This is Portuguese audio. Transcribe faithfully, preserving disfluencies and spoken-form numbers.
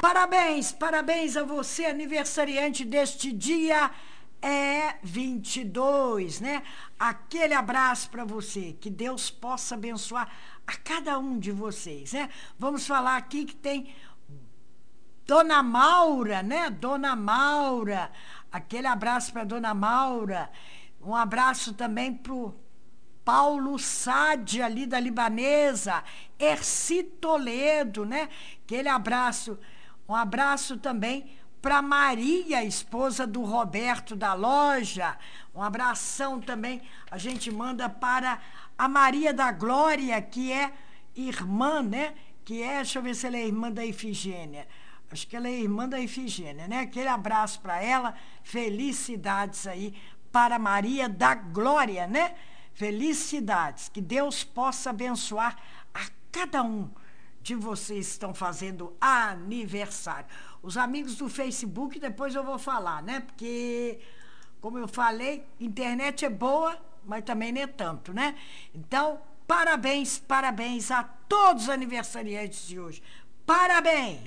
Parabéns, parabéns a você, aniversariante deste dia é vinte e dois, né? Aquele abraço para você, que Deus possa abençoar a cada um de vocês, né? Vamos falar aqui que tem Dona Maura, né? Dona Maura, aquele abraço para Dona Maura, um abraço também para o Paulo Sade, ali da Libanesa, Erci Toledo, né? Aquele abraço, um abraço também para Maria, esposa do Roberto da loja, um abração também, a gente manda para a Maria da Glória, que é irmã, né? Que é, deixa eu ver se ela é irmã da Ifigênia, acho que ela é irmã da Ifigênia, né? Aquele abraço para ela, felicidades aí para Maria da Glória, né? Felicidades, que Deus possa abençoar a cada um de vocês que estão fazendo aniversário. Os amigos do Facebook, depois eu vou falar, né? Porque, como eu falei, internet é boa, mas também não é tanto, né? Então, parabéns, parabéns a todos os aniversariantes de hoje. Parabéns!